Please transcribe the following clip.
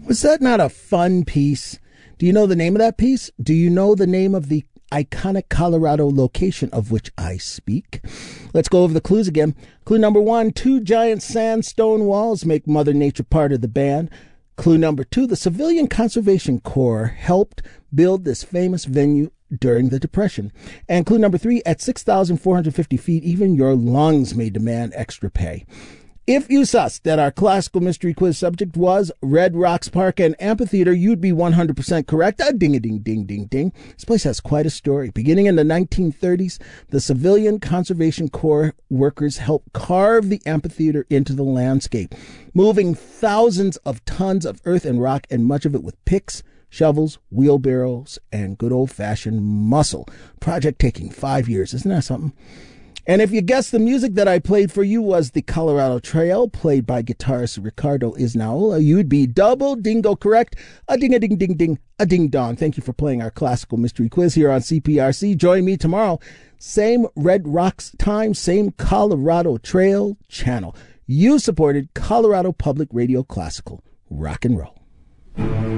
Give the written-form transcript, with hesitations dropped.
Was that not a fun piece? Do you know the name of that piece? Do you know the name of the iconic Colorado location of which I speak? Let's go over the clues again. Clue number 1, 2 giant sandstone walls make Mother Nature part of the band. Clue number 2, the Civilian Conservation Corps helped build this famous venue during the Depression. And clue number 3, at 6,450 feet, even your lungs may demand extra pay. If you sussed that our classical mystery quiz subject was Red Rocks Park and Amphitheater, you'd be 100% correct. Ding-a-ding-ding-ding-ding. This place has quite a story. Beginning in the 1930s, the Civilian Conservation Corps workers helped carve the amphitheater into the landscape, moving thousands of tons of earth and rock, and much of it with picks, shovels, wheelbarrows, and good old-fashioned muscle. Project taking 5 years. Isn't that something? And if you guessed the music that I played for you was the Colorado Trail, played by guitarist Ricardo Isnaola, you'd be double dingo correct. A ding-a-ding-ding-ding, a ding-dong. Thank you for playing our classical mystery quiz here on CPRC. Join me tomorrow. Same Red Rocks time, same Colorado Trail channel. You supported Colorado Public Radio Classical. Rock and roll.